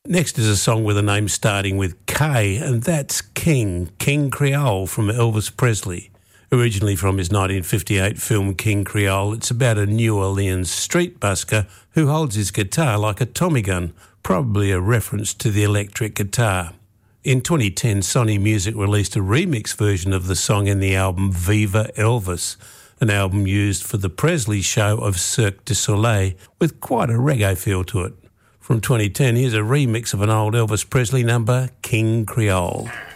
Next is a song with a name starting with K, and that's King Creole from Elvis Presley. Originally from his 1958 film King Creole, it's about a New Orleans street busker who holds his guitar like a Tommy gun, probably a reference to the electric guitar. In 2010, Sony Music released a remix version of the song in the album Viva Elvis, an album used for the Presley show of Cirque du Soleil, with quite a reggae feel to it. From 2010, here's a remix of an old Elvis Presley number, King Creole.